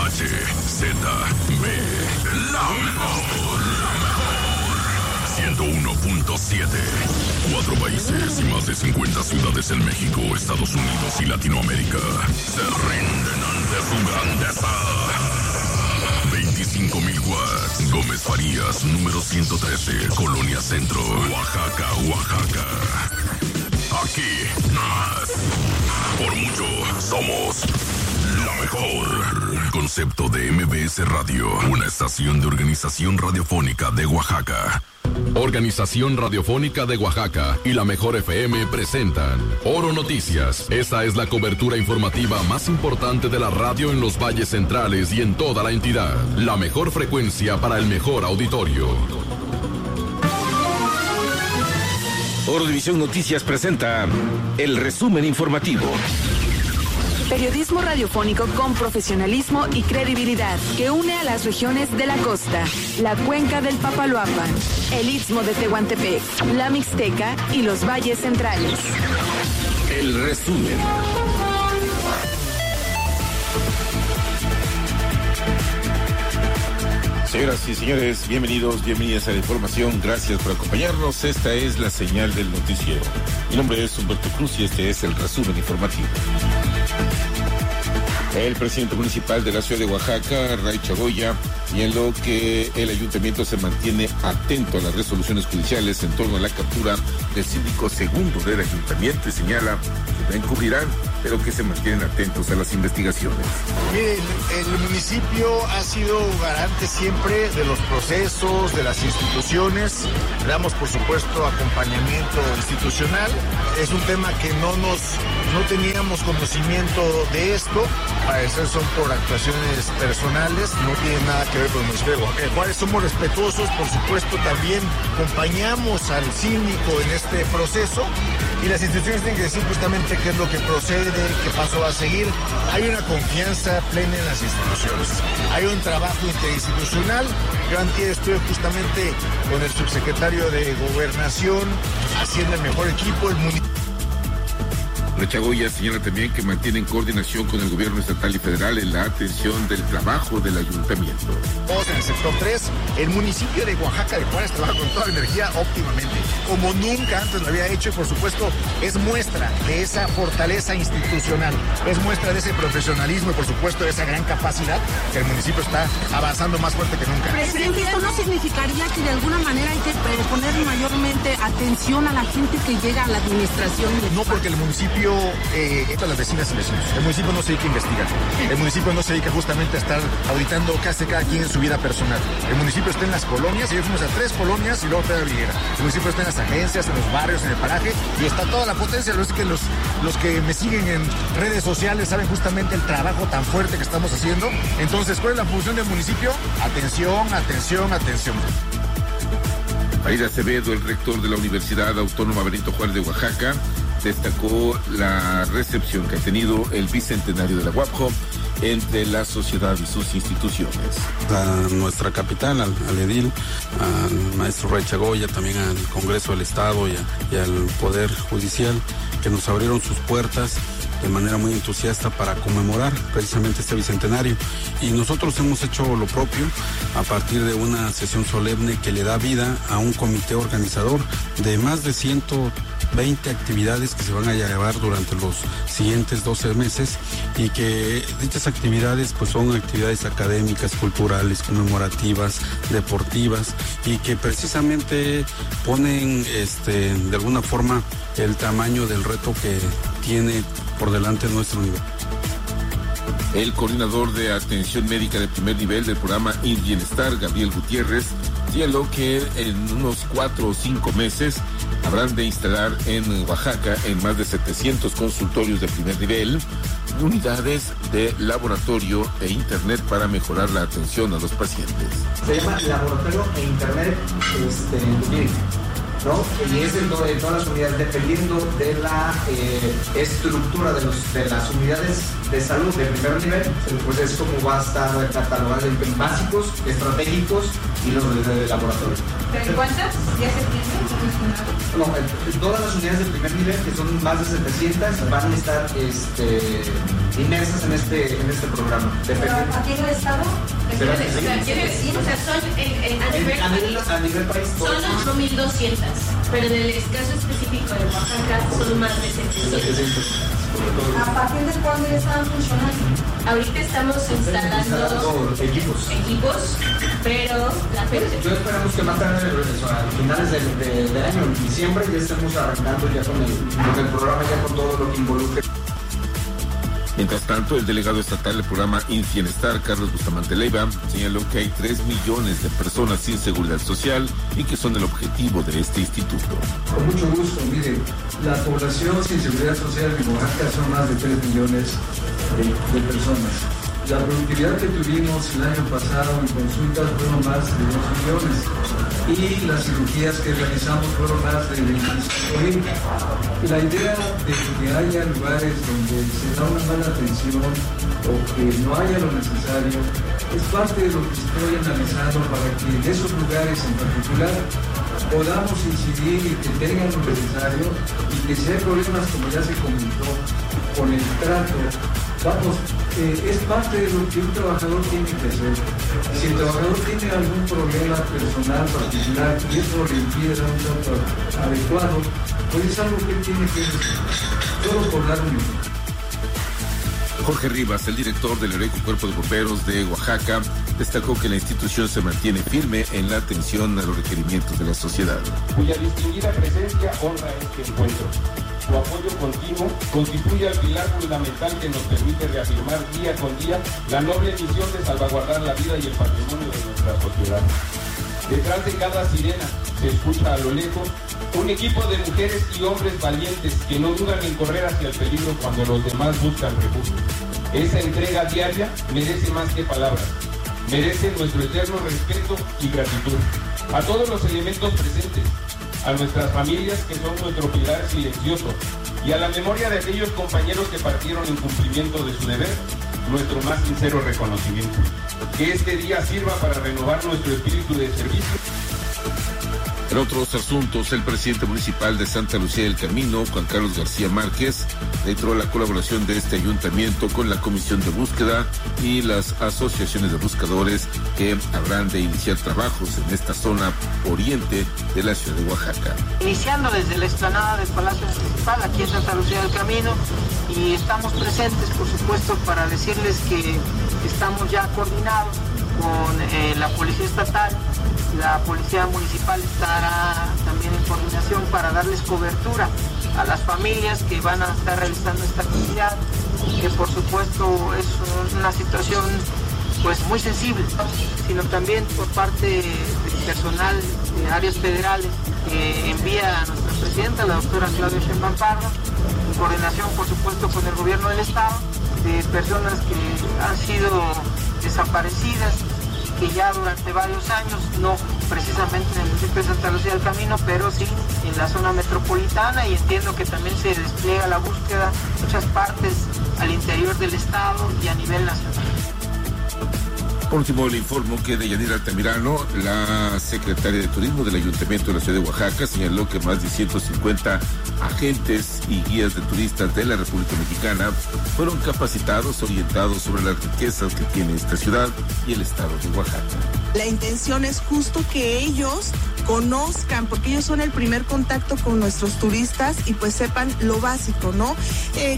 XHZB, la mejor. 101.7. 4 países y más de 50 ciudades en México, Estados Unidos y Latinoamérica se rinden ante su grandeza. 25,000 watts. Gómez Farías, número 113, Colonia Centro, Oaxaca, Oaxaca. Aquí más. Por mucho somos la mejor. Concepto de MBS Radio, una estación de Organización Radiofónica de Oaxaca. Organización Radiofónica de Oaxaca y la Mejor FM presentan Oro Noticias. Esta es la cobertura informativa más importante de la radio en los valles centrales y en toda la entidad. La mejor frecuencia para el mejor auditorio. Oro División Noticias presenta el resumen informativo. Periodismo radiofónico con profesionalismo y credibilidad que une a las regiones de la costa, la cuenca del Papaloapan, el istmo de Tehuantepec, la Mixteca y los valles centrales. El resumen. Señoras y señores, bienvenidas a la información. Gracias por acompañarnos. Esta es la señal del noticiero. Mi nombre es Humberto Cruz y este es el resumen informativo. El presidente municipal de la ciudad de Oaxaca, Ray Chagoya, señaló que el ayuntamiento se mantiene atento a las resoluciones judiciales en torno a la captura del síndico segundo del ayuntamiento y señala que no encubrirán, pero que se mantienen atentos a las investigaciones. Miren, el municipio ha sido garante siempre de los procesos, de las instituciones. Damos, por supuesto, acompañamiento institucional. Es un tema que no teníamos conocimiento de esto. Parecer son por actuaciones personales, no tiene nada que ver con el municipio de Oaxaca. Juárez, somos respetuosos, por supuesto, también acompañamos al síndico en este proceso y las instituciones tienen que decir justamente qué es lo que procede, qué paso va a seguir. Hay una confianza plena en las instituciones, hay un trabajo interinstitucional. Yo antier estuve justamente con el subsecretario de Gobernación haciendo el mejor equipo, el municipio. Chagoya señala también que mantienen coordinación con el gobierno estatal y federal en la atención del trabajo del ayuntamiento. En el sector 3, el municipio de Oaxaca de Juárez trabaja con toda la energía óptimamente, como nunca antes lo había hecho y por supuesto es muestra de esa fortaleza institucional, es muestra de ese profesionalismo y por supuesto de esa gran capacidad que el municipio está avanzando más fuerte que nunca. Presidente, ¿esto no significaría que de alguna manera hay que poner mayormente atención a la gente que llega a la administración? No, porque el municipio esto a las vecinas y vecinos. El municipio no se dedica a investigar. El municipio no se dedica justamente a estar auditando casi cada quien en su vida personal. El municipio está en las colonias, y yo fuimos a 3 colonias y luego está la Viguera. El municipio está en las agencias, en los barrios, en el paraje, y está toda la potencia. Lo es que los que me siguen en redes sociales saben justamente el trabajo tan fuerte que estamos haciendo. Entonces, ¿cuál es la función del municipio? Atención, atención, atención. Aida Acevedo, el rector de la Universidad Autónoma Benito Juárez de Oaxaca, destacó la recepción que ha tenido el bicentenario de la UAPJO entre la sociedad y sus instituciones. A nuestra capital, al edil, al maestro Ray Chagoya, también al Congreso del Estado y al Poder Judicial, que nos abrieron sus puertas de manera muy entusiasta para conmemorar precisamente este bicentenario. Y nosotros hemos hecho lo propio a partir de una sesión solemne que le da vida a un comité organizador de más de 120 actividades que se van a llevar durante los siguientes 12 meses y que dichas actividades pues son actividades académicas, culturales, conmemorativas, deportivas y que precisamente ponen de alguna forma el tamaño del reto que tiene por delante nuestro nivel. El coordinador de atención médica de primer nivel del programa Bienestar, Gabriel Gutiérrez, señaló que en unos 4 o 5 meses habrán de instalar en Oaxaca, en más de 700 consultorios de primer nivel, unidades de laboratorio e internet para mejorar la atención a los pacientes. Se llama laboratorio e internet. ¿no? Y es en todas las unidades, dependiendo de la estructura de las unidades de salud de primer nivel, pues es como va a estar catalogado en básicos, estratégicos y los de laboratorio. ¿Pero cuántas ya se tienen? No, todas las unidades de primer nivel, que son más de 700, van a estar inmersas en este programa. ¿Pero aquí en el estado? O sea, son a nivel país. Son 8.200, pero en el caso específico de Oaxaca son más de 700. ¿A partir de cuándo ya estaban funcionando? Ahorita estamos instalando equipos, pero yo esperamos que más tarde, a finales de año, en diciembre, ya estemos arrancando ya con el programa, ya con todo lo que involucre. Mientras tanto, el delegado estatal del programa INS-Bienestar, Carlos Bustamante Leiva, señaló que hay 3 millones de personas sin seguridad social y que son el objetivo de este instituto. Con mucho gusto, mire, la población sin seguridad social en Oaxaca son más de 3 millones de personas. La productividad que tuvimos el año pasado en consultas fueron más de 2 millones y las cirugías que realizamos fueron más de 25,000. La idea de que haya lugares donde se da una mala atención o que no haya lo necesario es parte de lo que estoy analizando para que en esos lugares en particular podamos incidir y que tengan lo necesario y que si hay problemas, como ya se comentó, con el trato, es parte de lo que un trabajador tiene que hacer. Si el trabajador tiene algún problema personal particular y eso le impide dar un trato adecuado, pues es algo que él tiene que hacer. Solo por dar un ejemplo. Jorge Rivas, el director del heroico Cuerpo de Bomberos de Oaxaca, destacó que la institución se mantiene firme en la atención a los requerimientos de la sociedad. Cuya distinguida presencia honra este encuentro. Su apoyo continuo constituye el pilar fundamental que nos permite reafirmar día con día la noble misión de salvaguardar la vida y el patrimonio de nuestra sociedad. Detrás de cada sirena se escucha a lo lejos un equipo de mujeres y hombres valientes que no dudan en correr hacia el peligro cuando los demás buscan refugio. Esa entrega diaria merece más que palabras, merece nuestro eterno respeto y gratitud. A todos los elementos presentes, a nuestras familias que son nuestro pilar silencioso y a la memoria de aquellos compañeros que partieron en cumplimiento de su deber, nuestro más sincero reconocimiento. Que este día sirva para renovar nuestro espíritu de servicio. En otros asuntos, el presidente municipal de Santa Lucía del Camino, Juan Carlos García Márquez, reiteró la colaboración de este ayuntamiento con la Comisión de Búsqueda y las asociaciones de buscadores que habrán de iniciar trabajos en esta zona oriente de la ciudad de Oaxaca. Iniciando desde la explanada del Palacio Municipal, aquí en Santa Lucía del Camino, y estamos presentes, por supuesto, para decirles que estamos ya coordinados con la Policía Estatal. La Policía Municipal estará también en coordinación para darles cobertura a las familias que van a estar realizando esta actividad, que por supuesto es una situación pues muy sensible, sino también por parte del personal de áreas federales que envía a nuestra presidenta, la doctora Claudia Sheinbaum Pardo, en coordinación por supuesto con el gobierno del estado, de personas que han sido desaparecidas, que ya durante varios años, no precisamente en el municipio de Santa Lucía del Camino, pero sí en la zona metropolitana, y entiendo que también se despliega la búsqueda en muchas partes al interior del estado y a nivel nacional. Por último, le informo que Deyanira Altamirano, la secretaria de Turismo del Ayuntamiento de la Ciudad de Oaxaca, señaló que más de 150 agentes y guías de turistas de la República Mexicana fueron capacitados, orientados sobre las riquezas que tiene esta ciudad y el estado de Oaxaca. La intención es justo que ellos conozcan, porque ellos son el primer contacto con nuestros turistas y pues sepan lo básico, ¿no?